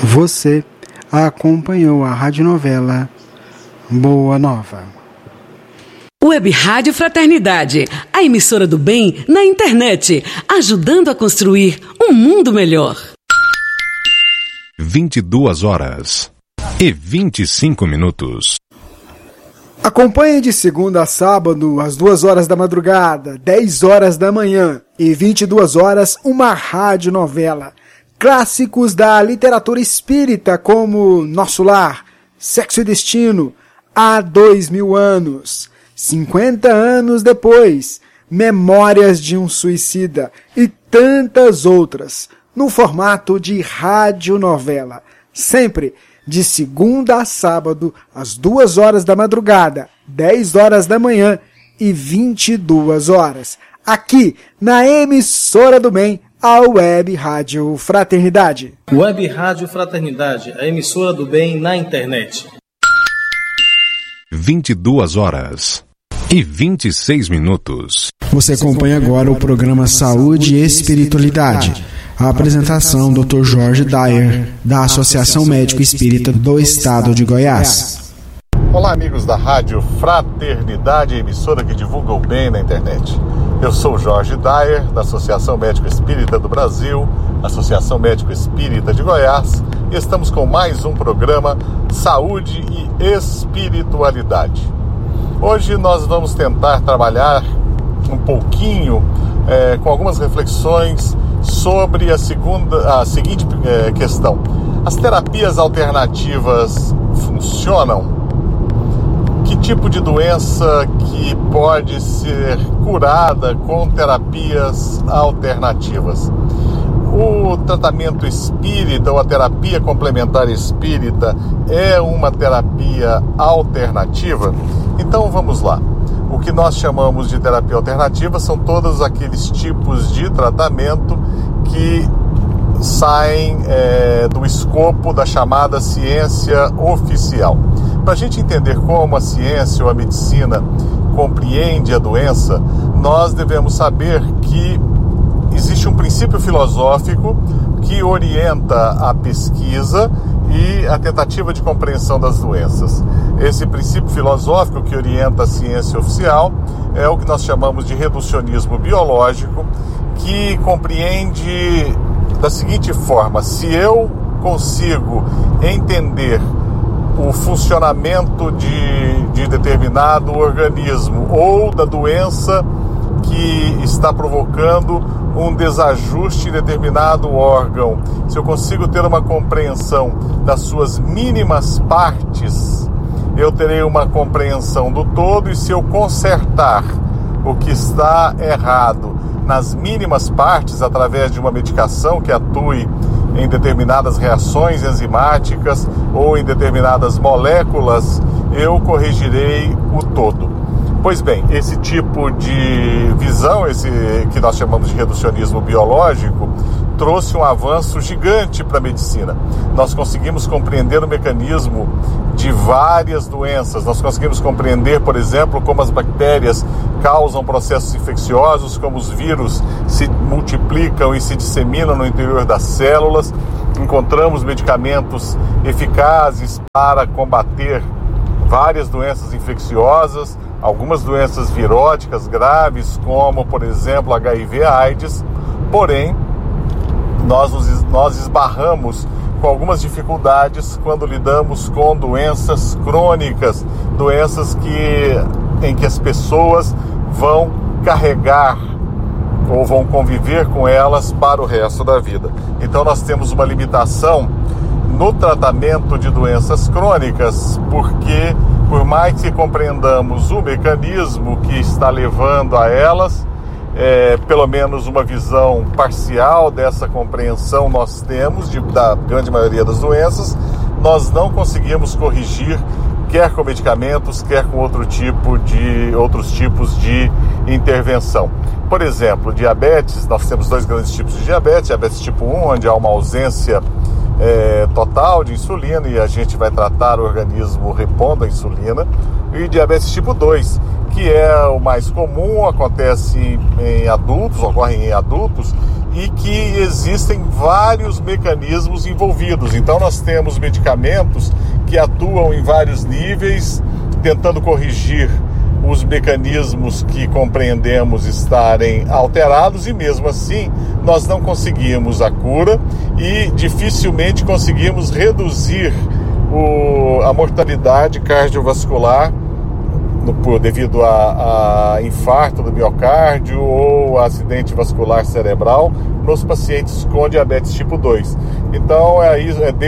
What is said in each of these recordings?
Você acompanhou a radionovela Boa Nova. Web Rádio Fraternidade, a emissora do bem na internet, ajudando a construir um mundo melhor. 22h25. Acompanhe de segunda a sábado, às 2h da madrugada, 10h da manhã e 22h, uma radionovela. Clássicos da literatura espírita como Nosso Lar, Sexo e Destino, Há 2000 anos, 50 anos depois, Memórias de um Suicida e tantas outras, no formato de radionovela. Sempre de segunda a sábado, às 2h da madrugada, 10h da manhã e 22h. Aqui, na emissora do bem, a Web Rádio Fraternidade. Web Rádio Fraternidade, a emissora do bem na internet. 22h26. Você acompanha agora o programa Saúde e Espiritualidade. A apresentação Dr. Jorge Dyer, da Associação Médico Espírita do Estado de Goiás. Olá, amigos da Rádio Fraternidade, emissora que divulga o bem na internet. Eu sou Jorge Dyer, da Associação Médico Espírita do Brasil, Associação Médico Espírita de Goiás, e estamos com mais um programa Saúde e Espiritualidade. Hoje nós vamos tentar trabalhar um pouquinho com algumas reflexões sobre a seguinte questão. As terapias alternativas funcionam? Que tipo de doença que pode ser curada com terapias alternativas? O tratamento espírita ou a terapia complementar espírita é uma terapia alternativa? Então vamos lá. O que nós chamamos de terapia alternativa são todos aqueles tipos de tratamento que saem do escopo da chamada ciência oficial. Para a gente entender como a ciência ou a medicina compreende a doença, nós devemos saber que existe um princípio filosófico que orienta a pesquisa e a tentativa de compreensão das doenças. Esse princípio filosófico que orienta a ciência oficial é o que nós chamamos de reducionismo biológico, que compreende da seguinte forma: se eu consigo entender o funcionamento de determinado organismo ou da doença que está provocando um desajuste em determinado órgão, se eu consigo ter uma compreensão das suas mínimas partes, eu terei uma compreensão do todo, e se eu consertar o que está errado nas mínimas partes através de uma medicação que atue em determinadas reações enzimáticas ou em determinadas moléculas, eu corrigirei o todo. Pois bem, esse tipo de visão, esse que nós chamamos de reducionismo biológico, trouxe um avanço gigante para a medicina. Nós conseguimos compreender o mecanismo de várias doenças. Nós conseguimos compreender, por exemplo, como as bactérias causam processos infecciosos, como os vírus se multiplicam e se disseminam no interior das células. Encontramos medicamentos eficazes para combater várias doenças infecciosas, algumas doenças viróticas graves, como, por exemplo, HIV/AIDS. Porém, nós esbarramos com algumas dificuldades quando lidamos com doenças crônicas, doenças em que as pessoas vão carregar ou vão conviver com elas para o resto da vida. Então nós temos uma limitação no tratamento de doenças crônicas, porque por mais que compreendamos o mecanismo que está levando a elas, pelo menos uma visão parcial dessa compreensão nós temos da grande maioria das doenças, nós não conseguimos corrigir, quer com medicamentos, quer com outros tipos de intervenção. Por exemplo, diabetes, nós temos dois grandes tipos de diabetes tipo 1, onde há uma ausência total de insulina e a gente vai tratar o organismo repondo a insulina, e diabetes tipo 2, que é o mais comum, acontece em adultos, ocorre em adultos, e que existem vários mecanismos envolvidos. Então nós temos medicamentos que atuam em vários níveis, tentando corrigir os mecanismos que compreendemos estarem alterados, e mesmo assim nós não conseguimos a cura e dificilmente conseguimos reduzir a mortalidade cardiovascular devido a infarto do miocárdio ou acidente vascular cerebral nos pacientes com diabetes tipo 2. Então é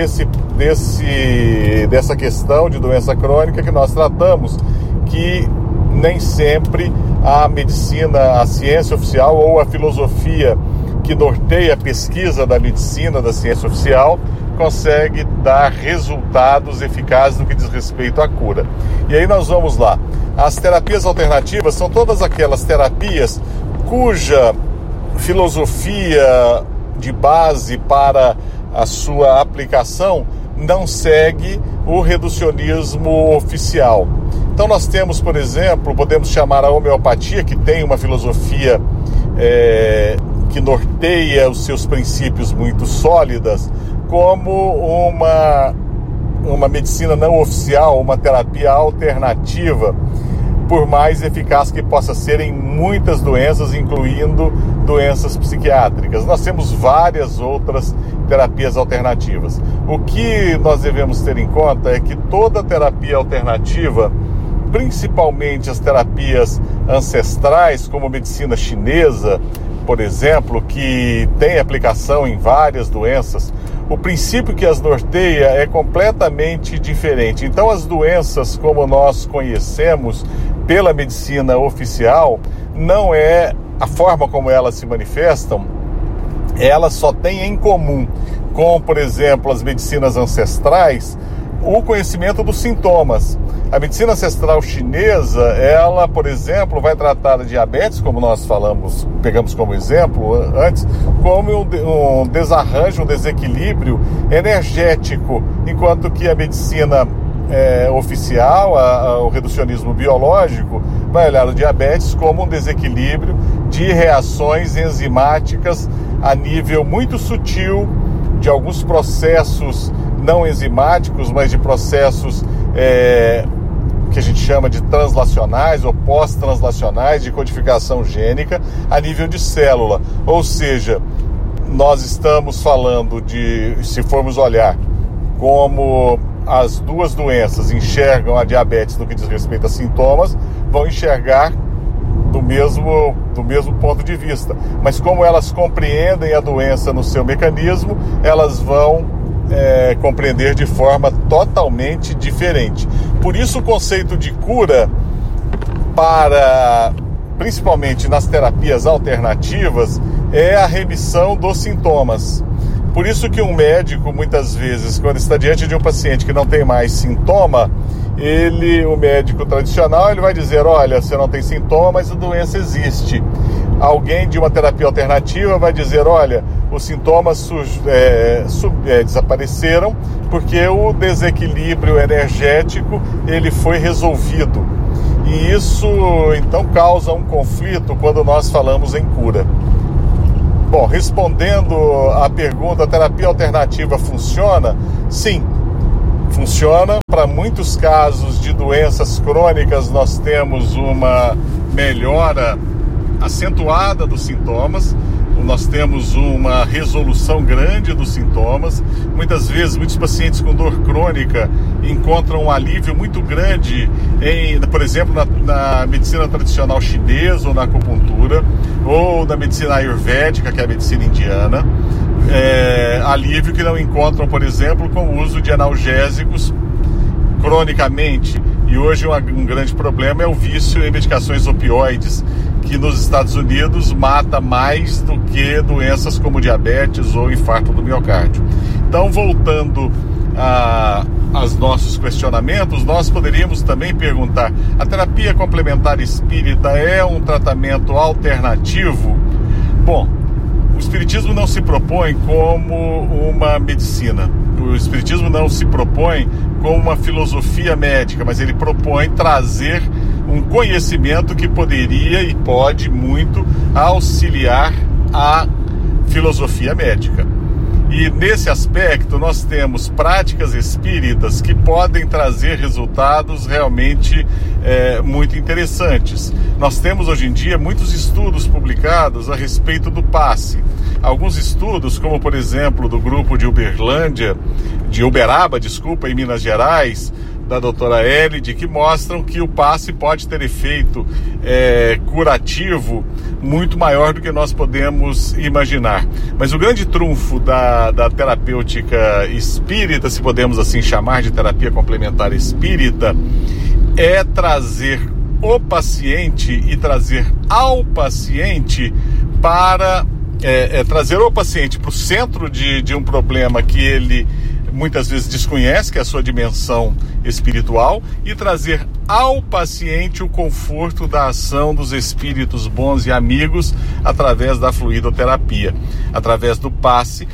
dessa questão de doença crônica que nós tratamos, que nem sempre a medicina, a ciência oficial ou a filosofia que norteia a pesquisa da medicina, da ciência oficial, consegue dar resultados eficazes no que diz respeito à cura. E aí nós vamos lá. As terapias alternativas são todas aquelas terapias cuja filosofia de base para a sua aplicação não segue o reducionismo oficial. Então nós temos, por exemplo, podemos chamar a homeopatia, que tem uma filosofia que norteia os seus princípios muito sólidas, como uma medicina não oficial, uma terapia alternativa, por mais eficaz que possa ser em muitas doenças, incluindo doenças psiquiátricas. Nós temos várias outras terapias alternativas. O que nós devemos ter em conta é que toda terapia alternativa, principalmente as terapias ancestrais, como a medicina chinesa, por exemplo, que tem aplicação em várias doenças, o princípio que as norteia é completamente diferente. Então, as doenças como nós conhecemos pela medicina oficial, não é a forma como elas se manifestam, elas só têm em comum com, por exemplo, as medicinas ancestrais, o conhecimento dos sintomas. A medicina ancestral chinesa, ela, por exemplo, vai tratar a diabetes, como nós pegamos como exemplo antes, como um desarranjo, um desequilíbrio energético, enquanto que a medicina oficial, o reducionismo biológico, vai olhar o diabetes como um desequilíbrio de reações enzimáticas a nível muito sutil, de alguns processos não enzimáticos, mas de processos que a gente chama de translacionais ou pós-translacionais, de codificação gênica a nível de célula. Ou seja, nós estamos falando de, se formos olhar como as duas doenças enxergam a diabetes no que diz respeito a sintomas, vão enxergar do mesmo ponto de vista. Mas como elas compreendem a doença no seu mecanismo, elas vão compreender de forma totalmente diferente. Por isso o conceito de cura, principalmente nas terapias alternativas, é a remissão dos sintomas. Por isso que um médico, muitas vezes, quando está diante de um paciente que não tem mais sintoma, o médico tradicional, ele vai dizer: olha, você não tem sintoma, mas a doença existe. Alguém de uma terapia alternativa vai dizer: olha, os sintomas desapareceram porque o desequilíbrio energético ele foi resolvido. E isso, então, causa um conflito quando nós falamos em cura. Bom, respondendo à pergunta, a terapia alternativa funciona? Sim, funciona. Para muitos casos de doenças crônicas, nós temos uma melhora acentuada dos sintomas, nós temos uma resolução grande dos sintomas. Muitas vezes, muitos pacientes com dor crônica encontram um alívio muito grande, por exemplo, na medicina tradicional chinesa, ou na acupuntura, ou na medicina ayurvédica, que é a medicina indiana. Alívio que não encontram, por exemplo, com o uso de analgésicos cronicamente. E hoje um grande problema é o vício em medicações opioides, que nos Estados Unidos mata mais do que doenças como diabetes ou infarto do miocárdio. Então, voltando aos nossos questionamentos, nós poderíamos também perguntar: a terapia complementar espírita é um tratamento alternativo? Bom, o espiritismo não se propõe como uma medicina. O espiritismo não se propõe como uma filosofia médica, mas ele propõe trazer um conhecimento que poderia e pode muito auxiliar a filosofia médica. E nesse aspecto nós temos práticas espíritas que podem trazer resultados realmente muito interessantes. Nós temos hoje em dia muitos estudos publicados a respeito do passe. Alguns estudos, como por exemplo do grupo de Uberaba, em Minas Gerais, da doutora Elide, que mostram que o passe pode ter efeito curativo muito maior do que nós podemos imaginar. Mas o grande trunfo da terapêutica espírita, se podemos assim chamar de terapia complementar espírita, é trazer o paciente e trazer ao paciente para trazer o paciente para o centro de um problema que ele muitas vezes desconhece, que é a sua dimensão espiritual, e trazer ao paciente o conforto da ação dos espíritos bons e amigos através da fluidoterapia, através do passe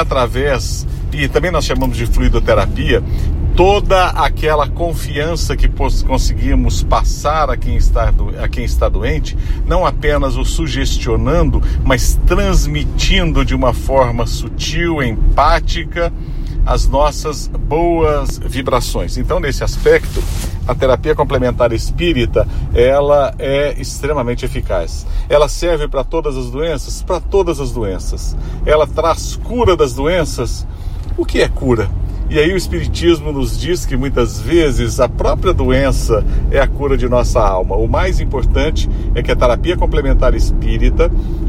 e também nós chamamos de fluidoterapia, toda aquela confiança que conseguimos passar a quem está doente, não apenas o sugestionando, mas transmitindo de uma forma sutil, empática, as nossas boas vibrações. Então, nesse aspecto, a terapia complementar espírita, ela é extremamente eficaz. Ela serve para todas as doenças? Para todas as doenças. Ela traz cura das doenças? O que é cura? E aí o Espiritismo nos diz que muitas vezes a própria doença é a cura de nossa alma. O mais importante é que a terapia complementar espírita,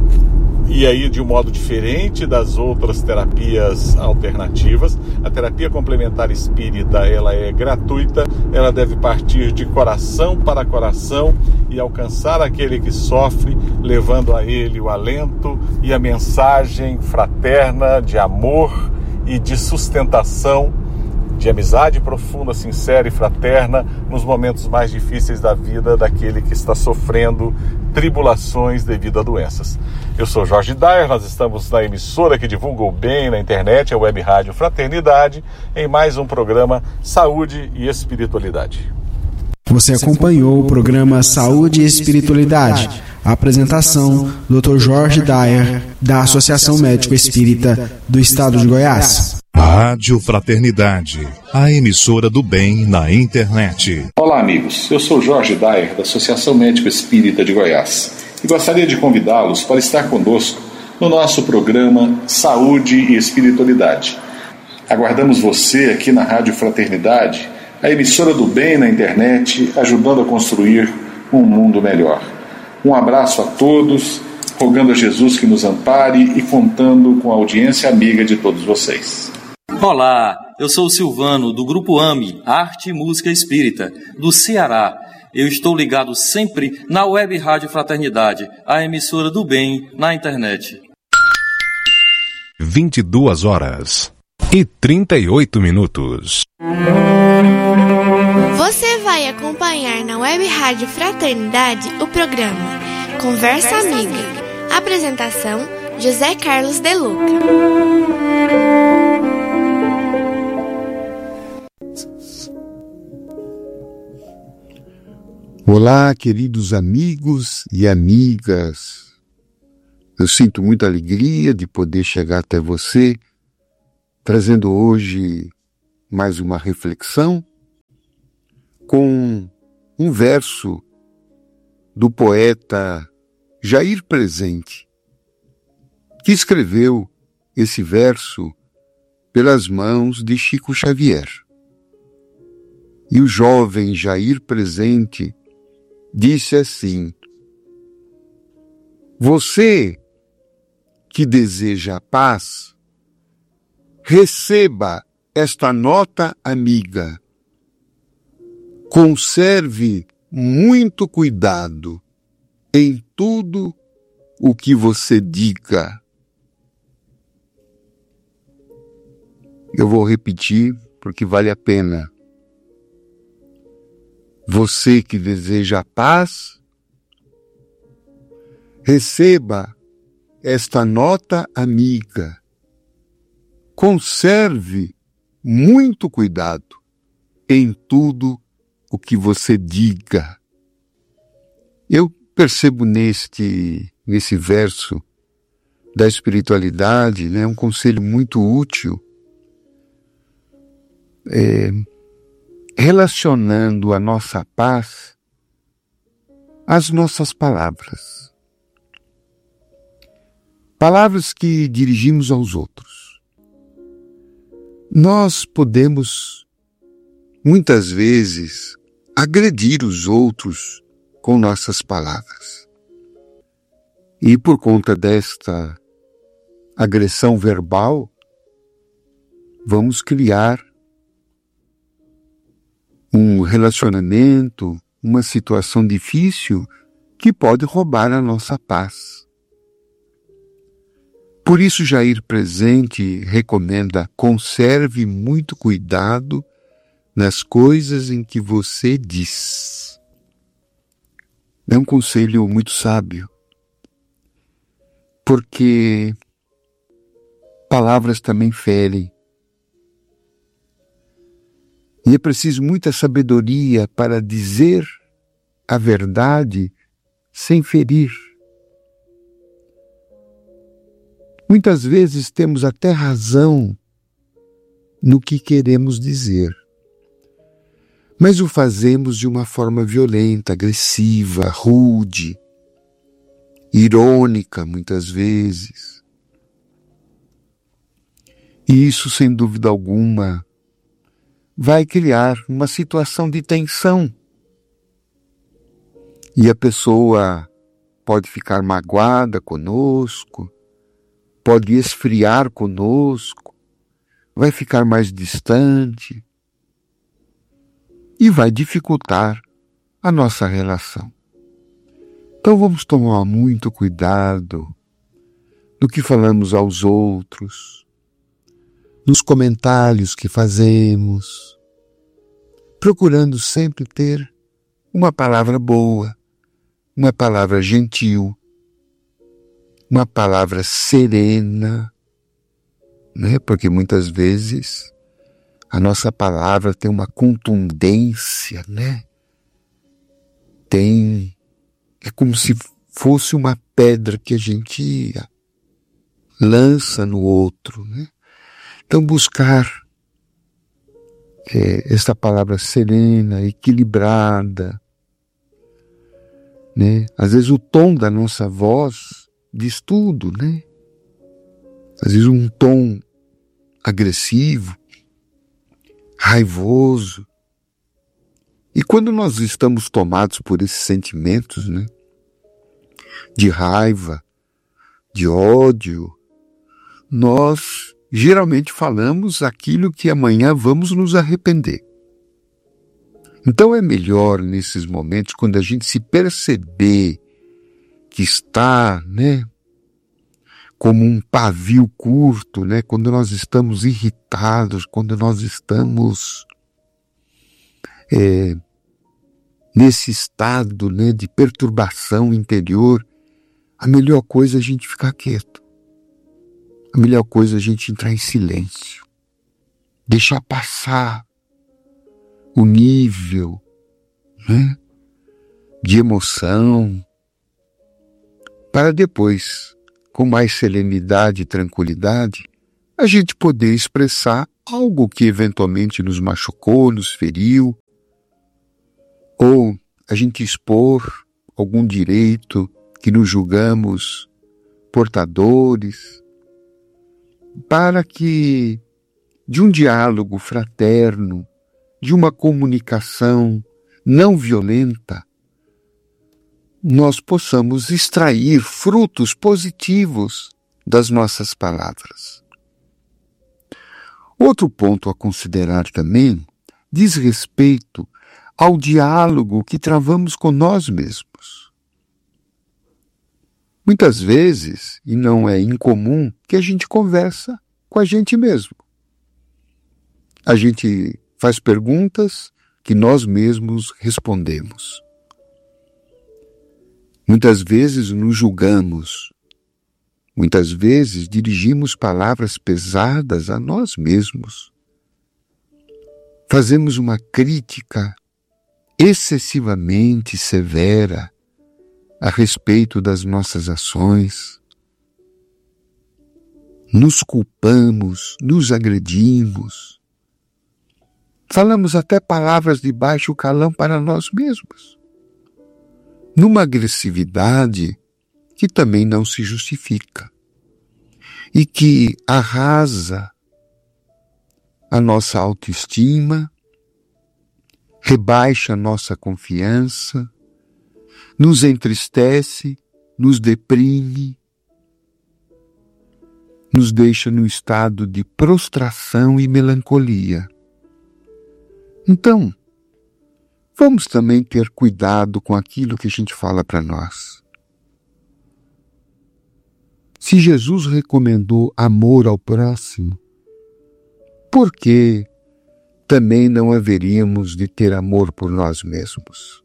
e aí de um modo diferente das outras terapias alternativas, a terapia complementar espírita, ela é gratuita, ela deve partir de coração para coração e alcançar aquele que sofre, levando a ele o alento e a mensagem fraterna de amor e de sustentação, de amizade profunda, sincera e fraterna nos momentos mais difíceis da vida daquele que está sofrendo tribulações devido a doenças. Eu sou Jorge Dyer, nós estamos na emissora que divulga o bem na internet, a Web Rádio Fraternidade, em mais um programa Saúde e Espiritualidade. Você acompanhou o programa Saúde e Espiritualidade. A apresentação, Dr. Jorge Dyer, da Associação Médico Espírita do Estado de Goiás. Rádio Fraternidade, a emissora do bem na internet. Olá, amigos. Eu sou Jorge Dyer, da Associação Médico Espírita de Goiás, e gostaria de convidá-los para estar conosco no nosso programa Saúde e Espiritualidade. Aguardamos você aqui na Rádio Fraternidade, a emissora do bem na internet, ajudando a construir um mundo melhor. Um abraço a todos, rogando a Jesus que nos ampare e contando com a audiência amiga de todos vocês. Olá, eu sou o Silvano, do Grupo AME, Arte e Música Espírita, do Ceará. Eu estou ligado sempre na Web Rádio Fraternidade, a emissora do bem na internet. 22h38. Você vai acompanhar na Web Rádio Fraternidade o programa Conversa Amiga. Apresentação, José Carlos de Luca. Olá, queridos amigos e amigas. Eu sinto muita alegria de poder chegar até você, trazendo hoje mais uma reflexão com um verso do poeta Jair Presente, que escreveu esse verso pelas mãos de Chico Xavier. E o jovem Jair Presente disse assim: você que deseja a paz, receba esta nota amiga. Conserve muito cuidado em tudo o que você diga. Eu vou repetir porque vale a pena. Você que deseja a paz, receba esta nota amiga. Conserve muito cuidado em tudo o que você diga. Eu percebo nesse verso da espiritualidade, né? Um conselho muito útil, relacionando a nossa paz às nossas palavras. Palavras que dirigimos aos outros. Nós podemos, muitas vezes, agredir os outros com nossas palavras. E por conta desta agressão verbal, vamos criar um relacionamento, uma situação difícil que pode roubar a nossa paz. Por isso, Jair Presente recomenda: conserve muito cuidado nas coisas em que você diz. É um conselho muito sábio, porque palavras também ferem. E é preciso muita sabedoria para dizer a verdade sem ferir. Muitas vezes temos até razão no que queremos dizer, mas o fazemos de uma forma violenta, agressiva, rude, irônica muitas vezes. E isso, sem dúvida alguma, vai criar uma situação de tensão. E a pessoa pode ficar magoada conosco, pode esfriar conosco, vai ficar mais distante e vai dificultar a nossa relação. Então vamos tomar muito cuidado no que falamos aos outros, nos comentários que fazemos, procurando sempre ter uma palavra boa, uma palavra gentil, uma palavra serena, né? Porque muitas vezes a nossa palavra tem uma contundência, né? É como se fosse uma pedra que a gente lança no outro, né? Então buscar essa palavra serena, equilibrada, né? Às vezes o tom da nossa voz diz tudo, né? Às vezes um tom agressivo, raivoso. E quando nós estamos tomados por esses sentimentos, né? De raiva, de ódio, nós geralmente falamos aquilo que amanhã vamos nos arrepender. Então é melhor nesses momentos, quando a gente se perceber que está, né, como um pavio curto, né, quando nós estamos irritados, quando nós estamos nesse estado, né, de perturbação interior, a melhor coisa é a gente ficar quieto. A melhor coisa é a gente entrar em silêncio. Deixar passar o nível, né, de emoção, para depois, com mais serenidade e tranquilidade, a gente poder expressar algo que eventualmente nos machucou, nos feriu, ou a gente expor algum direito que nos julgamos portadores, para que de um diálogo fraterno, de uma comunicação não violenta, nós possamos extrair frutos positivos das nossas palavras. Outro ponto a considerar também diz respeito ao diálogo que travamos com nós mesmos. Muitas vezes, e não é incomum, que a gente conversa com a gente mesmo. A gente faz perguntas que nós mesmos respondemos. Muitas vezes nos julgamos. Muitas vezes dirigimos palavras pesadas a nós mesmos. Fazemos uma crítica excessivamente severa a respeito das nossas ações. nos culpamos, nos agredimos. Falamos até palavras de baixo calão para nós mesmos, numa agressividade que também não se justifica e que arrasa a nossa autoestima, rebaixa a nossa confiança, nos entristece, nos deprime, nos deixa num estado de prostração e melancolia. Então, vamos também ter cuidado com aquilo que a gente fala para nós. Se Jesus recomendou amor ao próximo, por que também não haveríamos de ter amor por nós mesmos?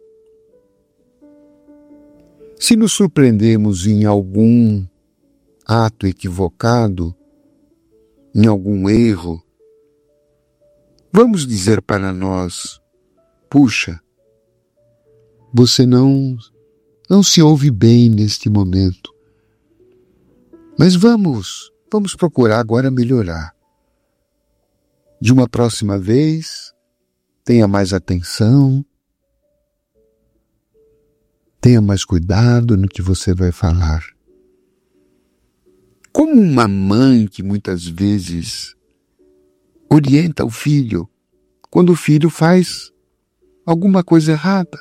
Se nos surpreendemos em algum ato equivocado, em algum erro, vamos dizer para nós: puxa, você não se ouve bem neste momento, mas vamos procurar agora melhorar. De uma próxima vez, tenha mais atenção, tenha mais cuidado no que você vai falar. Como uma mãe que muitas vezes orienta o filho quando o filho faz alguma coisa errada.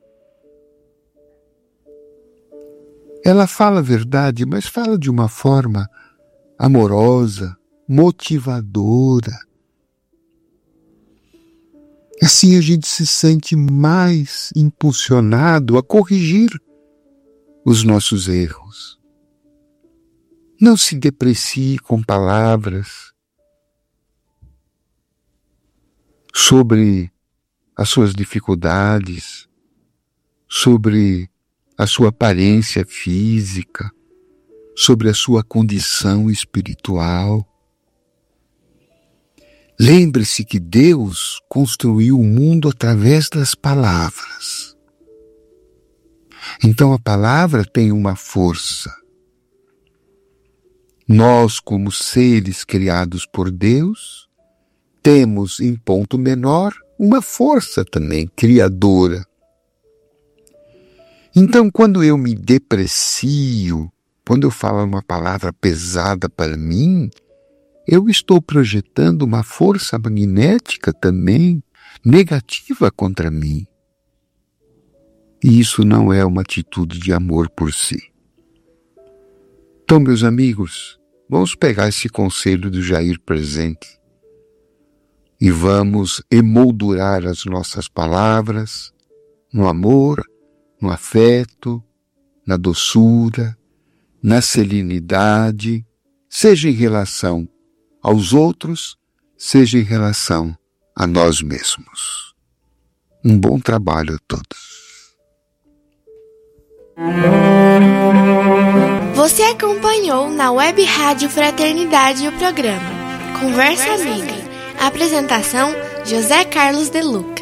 Ela fala a verdade, mas fala de uma forma amorosa, motivadora. Assim a gente se sente mais impulsionado a corrigir os nossos erros. Não se deprecie com palavras sobre as suas dificuldades, sobre a sua aparência física, sobre a sua condição espiritual. Lembre-se que Deus construiu o mundo através das palavras. Então a palavra tem uma força. Nós, como seres criados por Deus, temos, em ponto menor, uma força também criadora. Então, quando eu me deprecio, quando eu falo uma palavra pesada para mim, eu estou projetando uma força magnética também negativa contra mim. E isso não é uma atitude de amor por si. Então, meus amigos, vamos pegar esse conselho do Jair presente e vamos emoldurar as nossas palavras no amor, no afeto, na doçura, na serenidade, seja em relação aos outros, seja em relação a nós mesmos. Um bom trabalho a todos. Você acompanhou na Web Rádio Fraternidade o programa Conversa Amiga. Apresentação: José Carlos de Luca.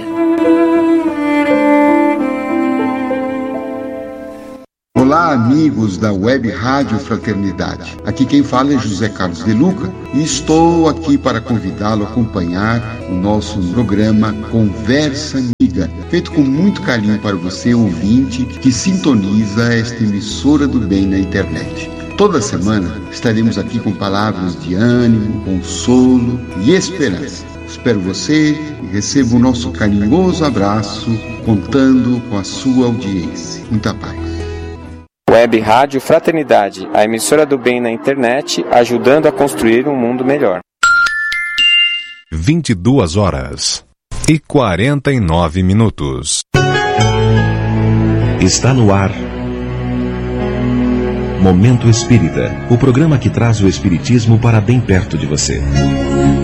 Olá, amigos da Web Rádio Fraternidade. Aqui quem fala é José Carlos de Luca e estou aqui para convidá-lo a acompanhar o nosso programa Conversa Amiga, feito com muito carinho para você, ouvinte, que sintoniza esta emissora do bem na internet. Toda semana estaremos aqui com palavras de ânimo, consolo e esperança. Espero você e receba o nosso carinhoso abraço, contando com a sua audiência. Muita paz. Web Rádio Fraternidade, a emissora do bem na internet, ajudando a construir um mundo melhor. 22h49. Está no ar Momento Espírita, o programa que traz o espiritismo para bem perto de você.